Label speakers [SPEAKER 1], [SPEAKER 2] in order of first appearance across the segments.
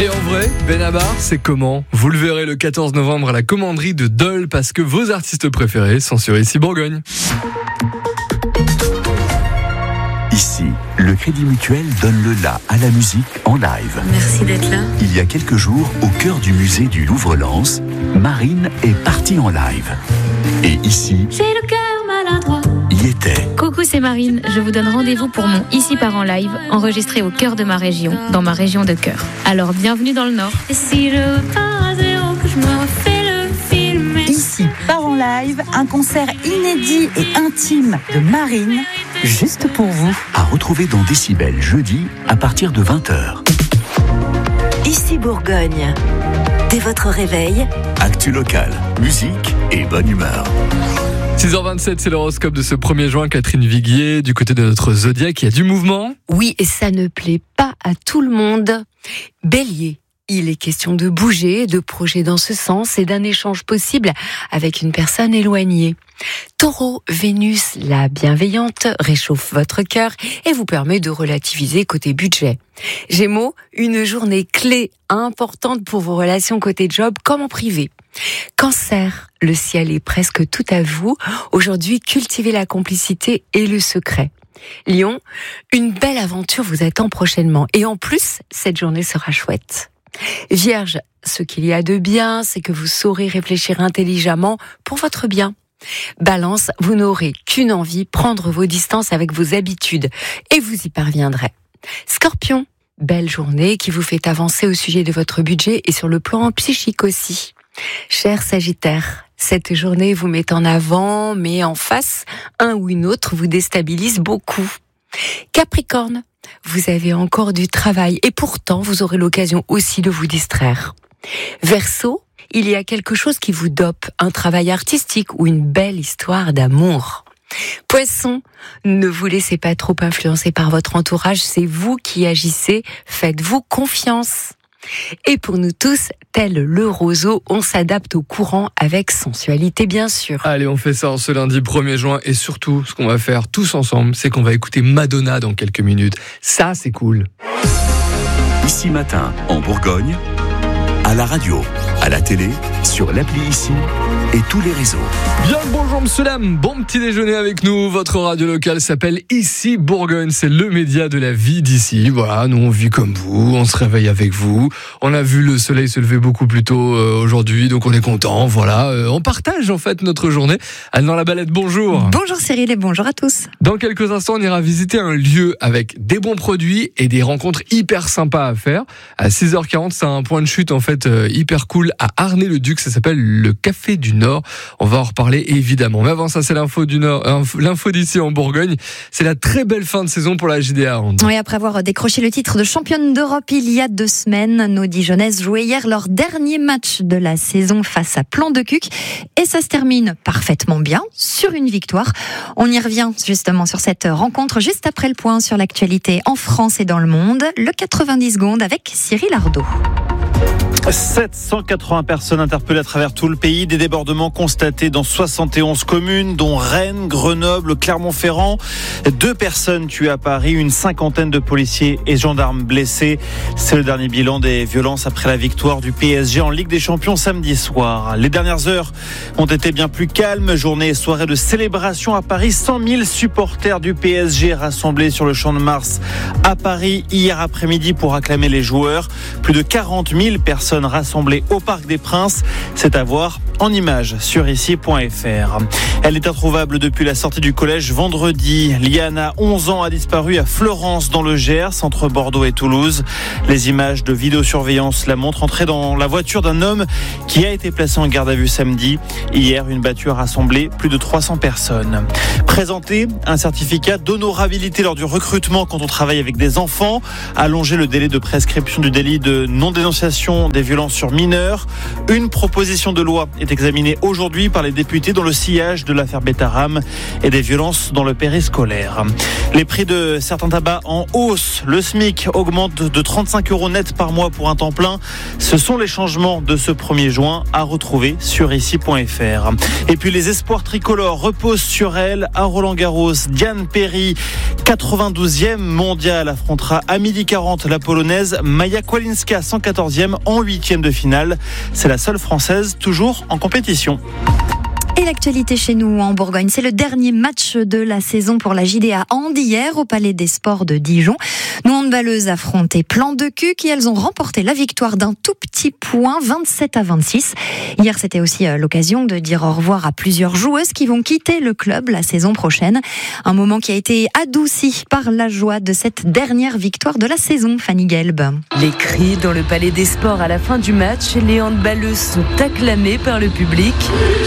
[SPEAKER 1] Et en vrai, Benabar, c'est comment ? Vous le verrez le 14 novembre à la commanderie de Dole parce que vos artistes préférés sont sur Ici Bourgogne.
[SPEAKER 2] Ici, le Crédit Mutuel donne le la à la musique en live.
[SPEAKER 3] Merci d'être là.
[SPEAKER 2] Il y a quelques jours, au cœur du musée du Louvre-Lens, Marine est partie en live. Et ici,
[SPEAKER 3] J'ai le cœur maladroit.
[SPEAKER 2] y était.
[SPEAKER 3] Coucou, c'est Marine. Je vous donne rendez-vous pour mon Ici part en live, enregistré au cœur de ma région, dans ma région de cœur. Alors, bienvenue dans le Nord. Et si je pars à zéro, que je me refais le film.
[SPEAKER 4] Ici part en live, un concert inédit et intime de Marine, juste pour vous.
[SPEAKER 2] À retrouver dans Décibel jeudi à partir de 20h.
[SPEAKER 5] Ici Bourgogne. Dès votre réveil,
[SPEAKER 2] Actu local, musique et bonne humeur.
[SPEAKER 1] 6h27, c'est l'horoscope de ce 1er juin. Catherine Viguier, du côté de notre zodiaque, il y a du mouvement.
[SPEAKER 6] Oui, et ça ne plaît pas à tout le monde. Bélier, il est question de bouger, de projets dans ce sens et d'un échange possible avec une personne éloignée. Taureau, Vénus, la bienveillante, réchauffe votre cœur et vous permet de relativiser côté budget. Gémeaux, une journée clé importante pour vos relations côté job comme en privé. Cancer, le ciel est presque tout à vous. Aujourd'hui, cultivez la complicité et le secret. Lion, une belle aventure vous attend prochainement. Et en plus, cette journée sera chouette. Vierge, ce qu'il y a de bien, c'est que vous saurez réfléchir intelligemment pour votre bien. Balance, vous n'aurez qu'une envie, prendre vos distances avec vos habitudes. Et vous y parviendrez. Scorpion, belle journée qui vous fait avancer au sujet de votre budget et sur le plan psychique aussi. Cher Sagittaire, cette journée vous met en avant, mais en face, un ou une autre vous déstabilise beaucoup. Capricorne, vous avez encore du travail et pourtant vous aurez l'occasion aussi de vous distraire. Verseau, il y a quelque chose qui vous dope, un travail artistique ou une belle histoire d'amour. Poisson, ne vous laissez pas trop influencer par votre entourage, c'est vous qui agissez, faites-vous confiance. Et pour nous tous, tel le roseau, on s'adapte au courant avec sensualité bien sûr.
[SPEAKER 1] Allez, on fait ça en ce lundi 1er juin et surtout, ce qu'on va faire tous ensemble, c'est qu'on va écouter Madonna dans quelques minutes. Ça, c'est cool.
[SPEAKER 2] Ici matin, en Bourgogne, à la radio, à la télé, sur l'appli Ici et tous les réseaux.
[SPEAKER 1] Bien le bonjour monsieur dame, bon petit déjeuner avec nous. Votre radio locale s'appelle Ici Bourgogne, c'est le média de la vie d'ici. Voilà, nous on vit comme vous, on se réveille avec vous. On a vu le soleil se lever beaucoup plus tôt aujourd'hui, donc on est content. Voilà, on partage en fait notre journée. Anne dans la balade, bonjour.
[SPEAKER 7] Bonjour Cyril et bonjour à tous.
[SPEAKER 1] Dans quelques instants, on ira visiter un lieu avec des bons produits et des rencontres hyper sympas à faire. À 6h40, c'est un point de chute en fait hyper cool à Arnay-le-Duc, ça s'appelle le Café du Nord. On va en reparler évidemment. Mais avant ça, c'est l'info du Nord, l'info d'ici en Bourgogne. C'est la très belle fin de saison pour la JDA.
[SPEAKER 7] Oui, après avoir décroché le titre de championne d'Europe il y a 2 semaines, nos Dijonnaises jouaient hier leur dernier match de la saison face à Plan de Cuc. Et ça se termine parfaitement bien sur une victoire. On y revient justement sur cette rencontre juste après le point sur l'actualité en France et dans le monde. Le 90 secondes avec Cyril Ardo.
[SPEAKER 8] 780 personnes interpellées à travers tout le pays, des débordements constatés dans 71 communes, dont Rennes, Grenoble, Clermont-Ferrand. 2 personnes tuées à Paris, une 50aine de policiers et gendarmes blessés. C'est le dernier bilan des violences après la victoire du PSG en Ligue des Champions samedi soir. Les dernières heures ont été bien plus calmes. Journée et soirée de célébration à Paris. 100 000 supporters du PSG rassemblés sur le Champ de Mars à Paris hier après-midi pour acclamer les joueurs. Plus de 40 000 personnes rassemblées au Parc des Princes. C'est à voir en images sur ici.fr. Elle est introuvable depuis la sortie du collège vendredi. Liana, 11 ans, a disparu à Fleurance dans le Gers, entre Bordeaux et Toulouse. Les images de vidéosurveillance la montrent entrer dans la voiture d'un homme qui a été placé en garde à vue samedi. Hier, une battue a rassemblé plus de 300 personnes. Présenter un certificat d'honorabilité lors du recrutement quand on travaille avec des enfants. Allonger le délai de prescription du délit de non-dénonciation des violences sur mineurs. Une proposition de loi est examinée aujourd'hui par les députés dans le sillage de l'affaire Betaram et des violences dans le périscolaire. Les prix de certains tabacs en hausse. Le SMIC augmente de 35 € net par mois pour un temps plein. Ce sont les changements de ce 1er juin à retrouver sur ici.fr. Et puis les espoirs tricolores reposent sur elle à Roland-Garros. Diane Perry, 92e mondiale, affrontera à 12h40 la polonaise Maja Kłalinska, 114e en 8e de finale. C'est la seule française toujours en compétition.
[SPEAKER 7] Et l'actualité chez nous en Bourgogne, c'est le dernier match de la saison pour la JDA Hand hier au Palais des Sports de Dijon. Nos handballeuses affrontaient Plan de Cuques et elles ont remporté la victoire d'un tout petit point, 27-26. Hier, c'était aussi l'occasion de dire au revoir à plusieurs joueuses qui vont quitter le club la saison prochaine. Un moment qui a été adouci par la joie de cette dernière victoire de la saison, Fanny Gelb.
[SPEAKER 6] Les cris dans le Palais des Sports à la fin du match, les handballeuses sont acclamées par le public.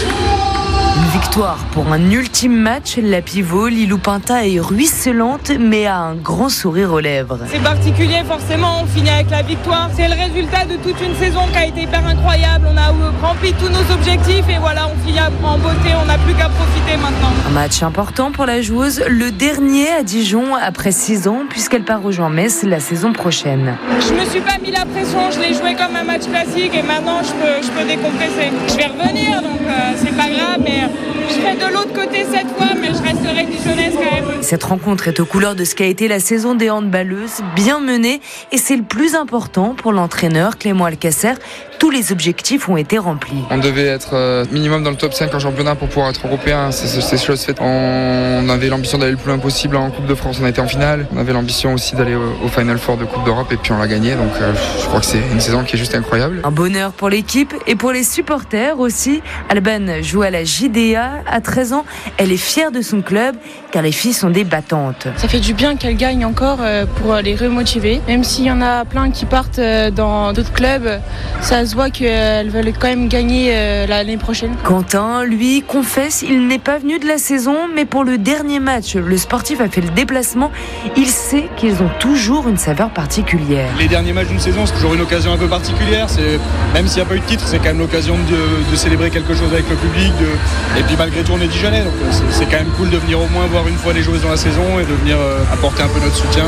[SPEAKER 6] Une victoire pour un ultime match. La pivot Lilou Pinta est ruisselante mais a un grand sourire aux lèvres.
[SPEAKER 9] C'est particulier forcément, on finit avec la victoire. C'est le résultat de toute une saison qui a été hyper incroyable. On a rempli tous nos objectifs et voilà, on finit en beauté, on n'a plus qu'à profiter maintenant.
[SPEAKER 6] Un match important pour la joueuse, le dernier à Dijon après 6 ans puisqu'elle part rejoindre Metz la saison prochaine.
[SPEAKER 9] Je me suis pas mis la pression, je l'ai joué comme un match classique et maintenant je peux décompresser. Je vais revenir donc c'est pas grave mais je serai de l'autre côté cette fois, mais je resterai dijonnaise quand même.
[SPEAKER 6] Cette rencontre est aux couleurs de ce qu'a été la saison des handballeuses, bien menée, et c'est le plus important pour l'entraîneur Clément Alcacer. Tous les objectifs ont été remplis.
[SPEAKER 10] On devait être minimum dans le top 5 en championnat pour pouvoir être européen, c'est chose faite. On avait l'ambition d'aller le plus loin possible en Coupe de France, on a été en finale. On avait l'ambition aussi d'aller au Final Four de Coupe d'Europe et puis on l'a gagné, donc je crois que c'est une saison qui est juste incroyable.
[SPEAKER 6] Un bonheur pour l'équipe et pour les supporters aussi. Alban joue à la JDA. À 13 ans, elle est fière de son club car les filles sont des battantes.
[SPEAKER 9] Ça fait du bien qu'elles gagnent encore pour les remotiver. Même s'il y en a plein qui partent dans d'autres clubs, ça se voit qu'elles veulent quand même gagner l'année prochaine.
[SPEAKER 6] Quentin, lui, confesse, il n'est pas venu de la saison, mais pour le dernier match, le sportif a fait le déplacement. Il sait qu'ils ont toujours une saveur particulière.
[SPEAKER 11] Les derniers matchs d'une saison, c'est toujours une occasion un peu particulière. Même s'il n'y a pas eu de titre, c'est quand même l'occasion de célébrer quelque chose avec le public. Et puis malgré tout, on est Dijonnais, donc c'est quand même cool de venir au moins voir une fois les joueuses dans la saison et de venir apporter un peu notre soutien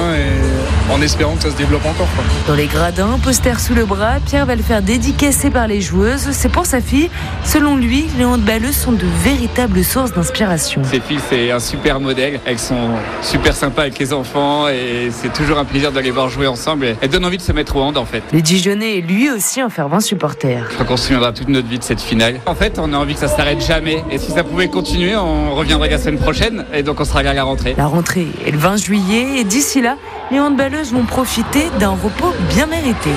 [SPEAKER 11] et en espérant que ça se développe encore.
[SPEAKER 6] Dans les gradins, poster sous le bras, Pierre va le faire dédicacer par les joueuses. C'est pour sa fille. Selon lui, les handballeuses sont de véritables sources d'inspiration.
[SPEAKER 12] Ses filles, c'est un super modèle. Elles sont super sympas avec les enfants et c'est toujours un plaisir de les voir jouer ensemble. Elles donnent envie de se mettre au hand en fait.
[SPEAKER 6] Le Dijonnais est lui aussi un fervent supporter.
[SPEAKER 12] Je crois qu'on se souviendra toute notre vie de cette finale. En fait, on a envie que ça s'arrête jamais. Et si ça pouvait continuer, on reviendrait la semaine prochaine et donc on sera à la rentrée.
[SPEAKER 6] La rentrée est le 20 juillet et d'ici là, les handballeuses vont profiter d'un repos bien mérité.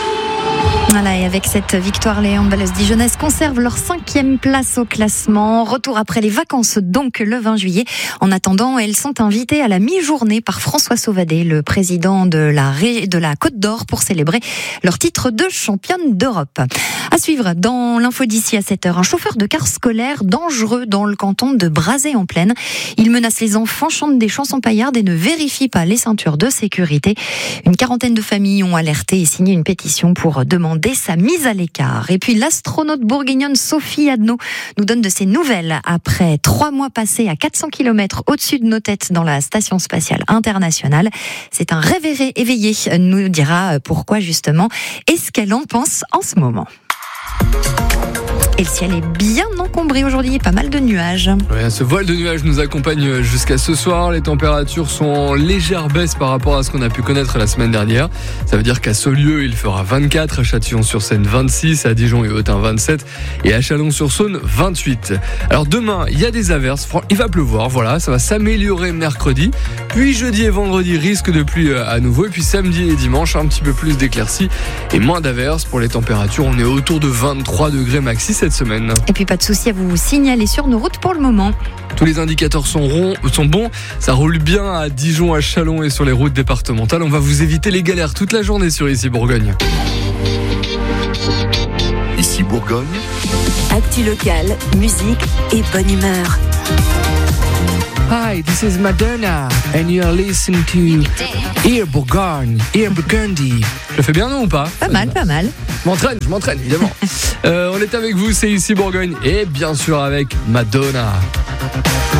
[SPEAKER 7] Voilà, et avec cette victoire, les handballeuses dijonnaises conservent leur 5e place au classement. Retour après les vacances, donc le 20 juillet. En attendant, elles sont invitées à la mi-journée par François Sauvadet, le président de la Côte d'Or, pour célébrer leur titre de championne d'Europe. À suivre dans l'info d'ici à 7h, un chauffeur de car scolaire dangereux dans le canton de Brazé-en-Plaine. Il menace les enfants, chante des chansons paillardes et ne vérifie pas les ceintures de sécurité. Une quarantaine de familles ont alerté et signé une pétition pour demander sa mise à l'écart. Et puis l'astronaute bourguignonne Sophie Adno nous donne de ses nouvelles après 3 mois passés à 400 km au-dessus de nos têtes dans la Station Spatiale Internationale. C'est un réveillé éveillé, nous dira pourquoi justement et ce qu'elle en pense en ce moment. Et le ciel est bien encombré aujourd'hui, pas mal de nuages.
[SPEAKER 1] Ouais, ce voile de nuages nous accompagne jusqu'à ce soir. Les températures sont en légère baisse par rapport à ce qu'on a pu connaître la semaine dernière. Ça veut dire qu'à Saulieu, il fera 24, à Châtillon-sur-Seine 26, à Dijon et Autun 27 et à Chalon-sur-Saône 28. Alors demain, il y a des averses, il va pleuvoir, voilà, ça va s'améliorer mercredi. Puis jeudi et vendredi, risque de pluie à nouveau. Et puis samedi et dimanche, un petit peu plus d'éclaircies et moins d'averses. Pour les températures, on est autour de 23 degrés maxi cette semaine.
[SPEAKER 7] Et puis pas de souci à vous signaler sur nos routes pour le moment.
[SPEAKER 1] Tous les indicateurs sont bons, ça roule bien à Dijon, à Chalon et sur les routes départementales. On va vous éviter les galères toute la journée sur Ici Bourgogne.
[SPEAKER 2] Ici Bourgogne.
[SPEAKER 5] Actu local, musique et bonne humeur.
[SPEAKER 1] Hi, this is Madonna, and you are listening to Ear Bourgogne, Ear Burgundy. Je le fais bien, non, ou pas?
[SPEAKER 7] Pas mal, pas mal.
[SPEAKER 1] Je m'entraîne, évidemment. On est avec vous, c'est ici Bourgogne, et bien sûr avec Madonna.